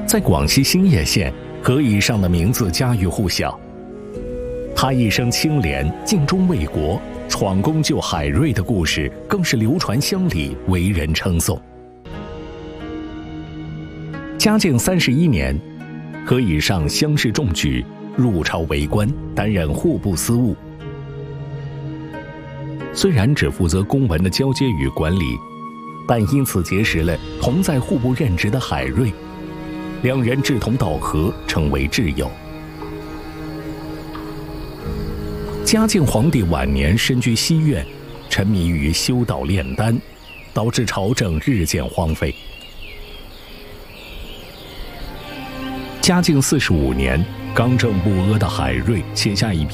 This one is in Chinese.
在广西兴业县，何以上的名字家喻户晓。他一生清廉，尽忠卫国，闯功救海瑞的故事更是流传乡里，为人称颂。嘉靖31年，何以上乡试中举，入朝为官，担任户部司务。虽然只负责公文的交接与管理，但因此结识了同在户部任职的海瑞，两人志同道合，成为挚友。嘉靖皇帝晚年身居西苑，沉迷于修道炼丹，导致朝政日渐荒废。嘉靖45年，刚正不阿的海瑞写下一篇